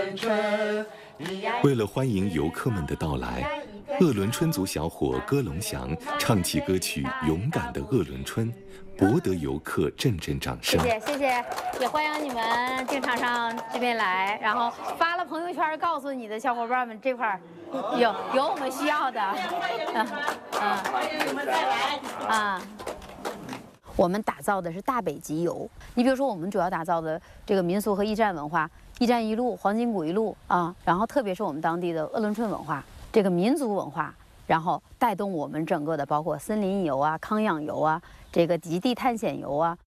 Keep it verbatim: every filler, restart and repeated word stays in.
轮春。 为了欢迎游客们的到来，鄂伦春族小伙歌龙祥唱起歌曲《勇敢的鄂伦春》，博得游客阵阵掌声。 谢谢谢谢，也欢迎你们经常上这边来，然后发了朋友圈告诉你的小伙伴们，这块儿有有我们需要的。嗯嗯， 欢迎你们再来啊。我们打造的是大北极游，你比如说我们主要打造的这个民俗和驿站文化，驿站一路、黄金谷一路啊，然后特别是我们当地的鄂伦春文化，这个民族文化，然后带动我们整个的包括森林游啊、康养游啊、这个极地探险游啊。